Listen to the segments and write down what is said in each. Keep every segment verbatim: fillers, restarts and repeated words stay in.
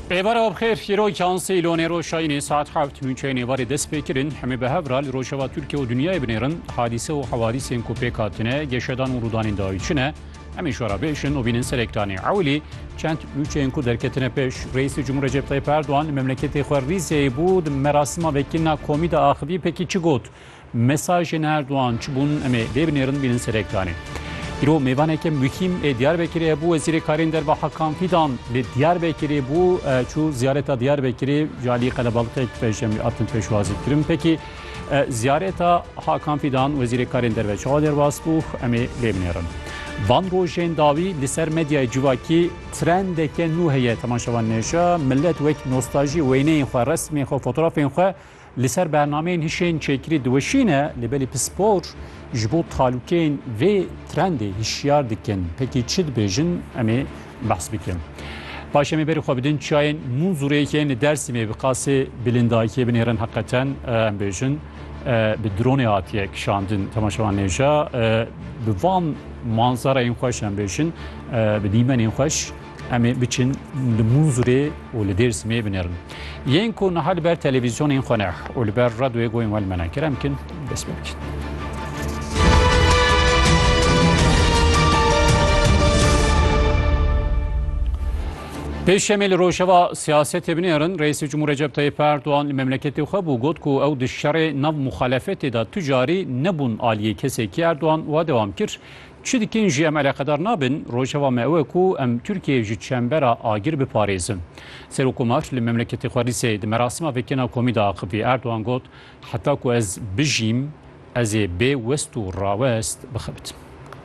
Pêvara bixêr îro yansê îlonê Roşayînê saet heft nûçeyê nêvarê dest pê kirin hemê bi hev re li rojeva Tirkiye û dunyayê binêrin hadîse û hewarîsên ku pêk hatine geşedan û rûdanên dawî çi ne em ê şwara bêjin û bînin serektanê Ewilî çend nûçeyên ku derketine pêş Reîsê Cumhur Recep Tayyip Erdoğan li memleketê xwe Rîzeyê bû di merasîma vekirina komî de axivî pekî çi got mesajên Erdoğan çi bûn em ê lê binêrin bînin serektanê. İro mêvaneke mühim ê Diyarbekirê bû Wezîrê Karên Derve Hakan Fidan li Diyarbekirê bû çû ziyareta Diyarbekirê jalî qelebalixek pêşemî atin pêşwazî kirin. Pekî ziyareta Hakan Fidan Wezîrê Karên Derve çawa derbas bû em ê lê binêrin. Van rojên dawî li ser medyayê civakî trendeke nû heye temaşevan nêşa millet wek nostalji wêneyên xwe resmên xwe fotoğrafên xwe li ser bernameyên hişên çêkirî diweşîne li belê pispor ji bo talûkeyên vê trendê hişyar dikin. Pekî çi dibêjin em ê behs bikin. Paş em ê berî xwe bidin çiyayên Munzûreyekên li Dêrsimê bi qasê bilindayîkê binêrin heqeten em bêjin bi dronê hatiye kişandin temaşevan nêja bi van manzarayên xweş em bêjin bi dîmenên xweş em ê biçin li Munzûrê û li Dêrsimê binêrin. Yên ku niha li ber televizyonên xwe ne û li ber radyoyê goyên we li me nekir em bikin dest pê bikin. Pêşemê li rojeva siyasetê binêrin Reîsê Cumhur Recep Tayyip Erdoğan li memleketê xwe bû got ku ew di şerê nav muxalefetê de tu carî nebûn aliyê kesekî Erdoğan wa dewam kir. Çi dikin jî em eleqedar nabin rojeva me ew e ku em Tirkiyeyê ji çembera agir biparêzin. Serokkomar li memleketê xwe Rîzeyê di merasîma vekirina komî de axivî Erdoğan got heta ku ez bijîm ez ê bê west û rawest bixebitim.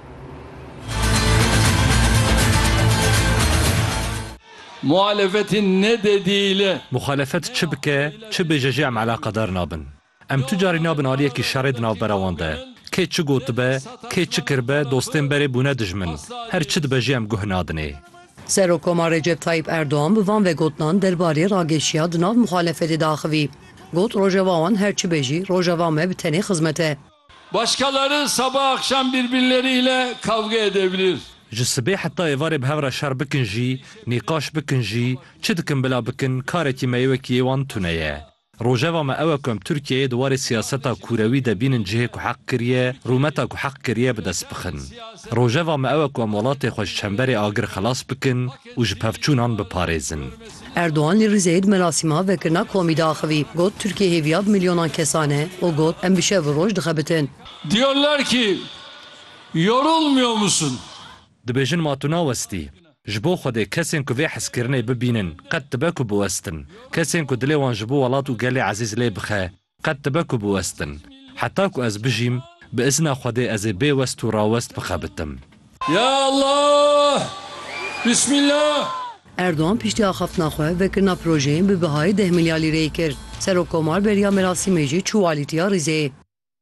Muhalefetin ne dediğiyle muhalefet çi bike çi bêje jî em eleqedar nabin. Em tu carî nabin aliyekî şerê di navbera wan de. Kê çi gotibe, kê çi kiribe dostên berê bûne dijmin. Her çi dibe jî em guh nadinê. Serokkomar Recep Tayyip Erdoğan bi van vegotinan derbarê rageşiya di nav muhalefetê de axivî. Got rojeva wan her çi bêjî rojeva me bi tenê xizmet e. Başkaları sabah akşam birbirleriyle kavga edebilir. Ji sibê heta êvarê bi hev re şer bikin jî, nîqaş bikin jî, çi dikin bila bikin karekî meywekî wan tune ye. Rojeva me ew e ku em Tirkiyeyê di warê siyaseta kûrewî de bînin cihê ku heq kiriye, rûmeta ku heq kiriye bi dest bixin. Rojeva me ew e ku em welatê xwe ji çemberê agir xelas bikin û ji pevçûnan biparêzin. Erdoğan li Rîzeyê di merasîma vekirina komî de axivî. Got Tirkiye hêviya bi milyonan kesan e û got em bi şev roj dixebitin. Diyorlar ki yorulmuyor musun? Dibêjin ma tu nawestî. Ji bo Xwedê kesên ku vê hezkirinê bibînin qet dibe ku biwestin. Kesên ku dilê wan ji bo welat û gelê ezîz lê bixe qet dibe ku biwestin. Heta ku ez bijîm bi izna Xwedê ez ê bê west û rawest bixebitim. Ya Allah! Bismillah! Erdoğan piştî axaftina xwe vekirina projeyên bi bihayî deh milyar lîreyê kir. Serokkomar beriya merasîmê jî çû alîtiya Rîzeyê.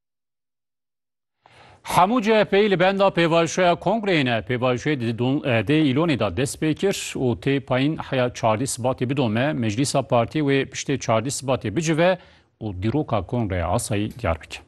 Hemû C H P'yê li benda pêvajoya kongreyê ne pêvajoyê dê îlonê da dest pê kir û tê payîn heya çardî Sibatê bidome Meclîsa Partiyê wê piştê çardî Sibatê bicive û dîroka kongreya Asayî diyar bike.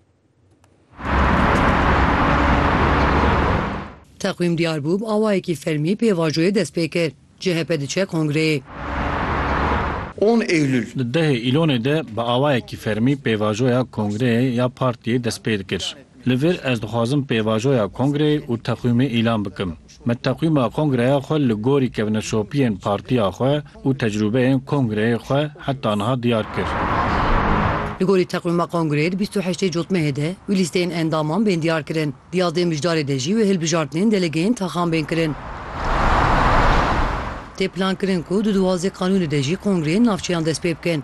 Teqwîm diyar bû bi awayekî fermî pêvajoyê dest pê kir. C H P diçe kongreyê. on Eylül Li dehê îlonê de bi awayekî fermî pêvajoya kongreyê ya partiyê dest pê dikir. Li vir ez dixwazim pêvajoya kongreyê û teqwîmê îlan bikim. Me teqwîma kongreya xwe li gorî kevneşopiyên partiya xwe û tecrübeyên kongreyê xwe heta niha diyar kir. Li gorî teqwîma kongreyê di bîst û heştê cotmehê de wî lîsteyên endaman bên diyar kirin. Diyadên mijdarê de jî wê hilbijartinên delegeyên taxan bên kirin. Tê plan kirin ku du duwazê qanûnê de jî kongreyên navçeyan dest pê bikin.